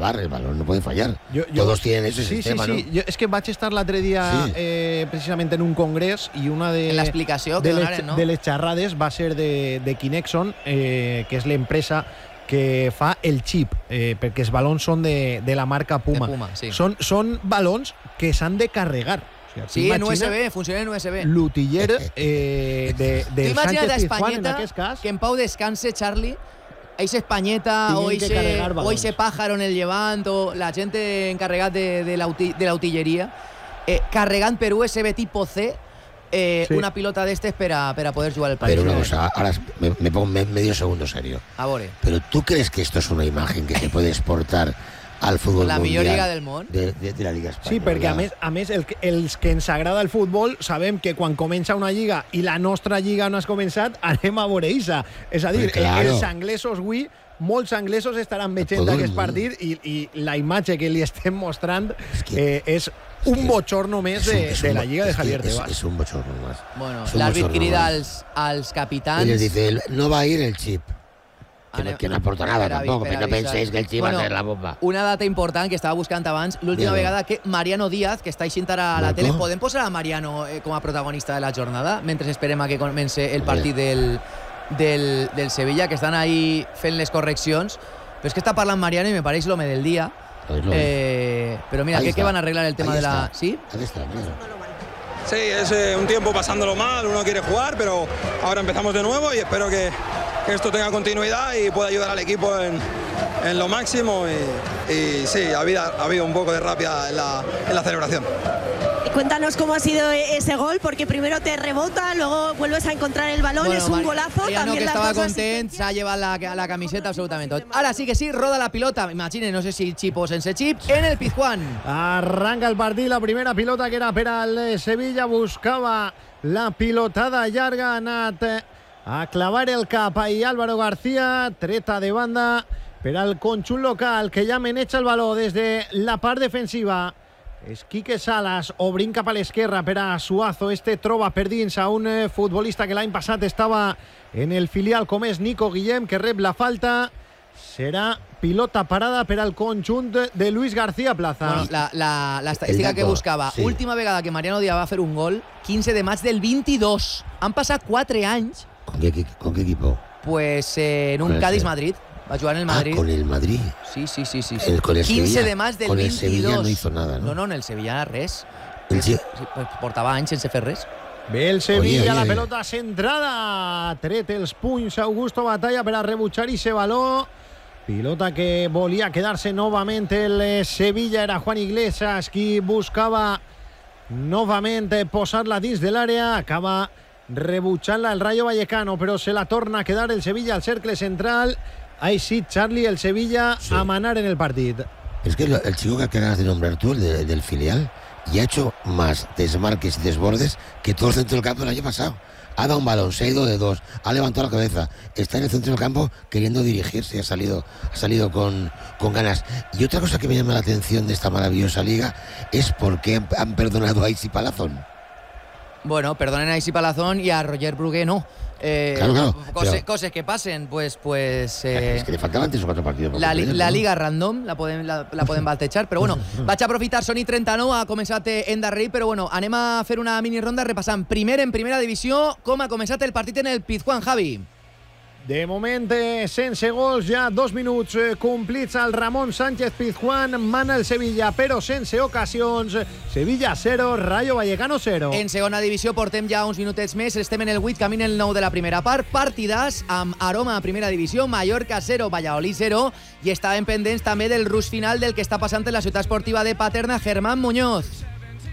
VAR, el balón no puede fallar. Todos tienen ese sistema, ¿no? És que vaig estar l'altre dia precisament en un congrés i una de l'explicació que donaren, no? De les xerrades va ser de Kinexon, que és l'empresa que fa el xip, perquè els balons són de la marca Puma. Sí. Són balons que s'han de carregar. Sí, en USB, funciona en USB. L'utiller de Sánchez Pizjuán, en aquest cas. Que en pau descanse, Charlie, ese Españeta o ese pájaro en el Levant o la gente encarregat de la utilleria, carregant per USB tipo C una pilota d'estes per a poder jugar al partit. Pero una cosa, ahora me pongo medio segundo serio. A veure. Pero ¿tú crees que esto es una imagen que se puede exportar al futbol la mundial? La millor lliga del món. De la Lliga Espanyola. Sí, perquè a més els que ens agrada el futbol sabem que quan comença una lliga i la nostra lliga no has començat, anem a veure això. És a dir, els anglesos avui, molts anglesos estaran veient aquest partit i la imatge que li estem mostrant és un bochorno més de la lliga de Javier Tebas. És un bochorno més. Bueno, l'àrbit crida als capitans. Y les dice, no va a ir el chip. Que no aporta nada tampoco, que no penséis que el chip va a ser la bomba. Una data important que estava buscant abans, l'última vegada que Mariano Díaz, que està aixint ara a la tele, podem posar a Mariano com a protagonista de la jornada mentre esperem a que comenci el partit del Sevilla, que estan ahí fent les correccions. Però és que està parlant Mariano i me pareix l'home del dia. Pero mira, ¿qué van a arreglar el tema de la...? ¿Sí? Ahí está, mira. Sí, es un tiempo pasándolo mal, uno quiere jugar, pero ahora empezamos de nuevo y espero que esto tenga continuidad y pueda ayudar al equipo en lo máximo. Y sí, ha habido un poco de rabia en la celebración. Cuéntanos cómo ha sido ese gol, porque primero te rebota, luego vuelves a encontrar el balón, es un golazo. Mariano, que estava content, s'ha llevat la camiseta absolutament tot. Ara sí que sí, roda la pilota, imaginen, no sé si chip o sense chip, en el Pizjuán. Arranca el partit, la primera pilota que era per al Sevilla, buscava la pilotada llarga, ha anat a clavar el cap i Álvaro García, treta de banda per al conjunt local, que ja maneja el baló des de la part defensiva. És Quique Salas, obrint cap a l'esquerra per a Suazo. Troba per dins a un futbolista que l'any passat estava en el filial, com és Nico Guillem, que rep la falta. Serà pilota parada per al conjunt de Luis García Plaza. Bueno, la estadística que buscava. Sí. Última vegada que Mariano Díaz va fer un gol, 15 de maig del 22. Han passat 4 anys. ¿Con qué equipo? Pues en un Cádiz-Madrid. Va jugar en el Madrid. Con el Madrid. Sí. Con el 15 Sevilla, de maig del con 22. El Sevilla no hizo nada, ¿no? No, en el Sevilla res. Portava anys sense fer res. Ve el Sevilla, la pelota centrada. Tret els punys, Augusto Batalla per a rebutjar ese baló. Pilota que volia quedar-se novament el Sevilla. Era Juan Iglesias qui buscava novament posar-la dins de l'àrea. Acaba rebutjant-la el Rayo Vallecano, però se la torna a quedar el Sevilla al cercle central. Ahí sí, Charlie, el Sevilla a manar en el partido. Es que el chico que acabas de nombrar tú, el del filial, ya ha hecho más desmarques y desbordes que todo el centro del campo el año pasado. Ha dado un balón, se ha ido de dos, ha levantado la cabeza, está en el centro del campo queriendo dirigirse, ha salido con ganas. Y otra cosa que me llama la atención de esta maravillosa liga es por qué han perdonado a Isi Palazón. Bueno, perdonen a Isi Palazón y a Roger Brugué no. Claro, cosas que pasen, pues es que le faltaban 3 o 4 partidos. La Liga Random la podem baltejar, però bueno, vaig aprofitar, Sony 39, ha començat endarrerir, però bueno, anem a fer una mini ronda repassant primer en primera divisió com ha començat el partit en el Pizjuán, Javi. De moment, sense gols, ja 2 minuts complits al Ramon Sánchez Pizjuán, mana el Sevilla, però sense ocasions. Sevilla 0, Rayo Vallecano 0. En segona divisió portem ja uns minutets més, estem en el 8, camí el 9 de la primera part, partidàs amb aroma a primera divisió, Mallorca 0, Valladolid 0, i estaven pendents també del rush final del que està passant en la ciutat esportiva de Paterna, Germán Muñoz.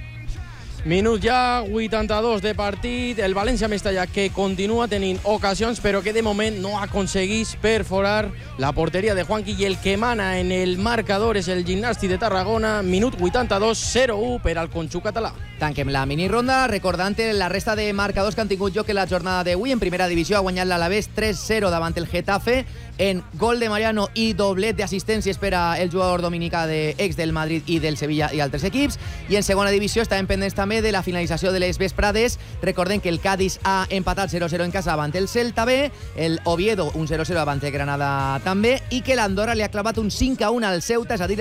Minut ja, 82 de partit, el València Mestalla que continua tenint ocasions però que de moment no aconsegueix perforar la porteria de Juanqui, i el que mana en el marcador és el Gimnàstic de Tarragona. Minut 82, 0-1 per al conjunt català. Tanquem la minironda recordant la resta de marcadors que han tingut lloc en la jornada d'avui. En primera divisió ha guanyat l'Alavés 3-0 davant el Getafe, en gol de Mariano i doblet d'assistències per al jugador dominicà ex del Madrid i del Sevilla i altres equips. I en segona divisió estaven pendents també de la finalització de les vesprades. Recordem que el Cádiz ha empatat 0-0 en casa davant el Celta B, el Oviedo un 0-0 davant el Granada també, i que l'Andorra li ha clavat un 5-1 al Ceuta, és a dir,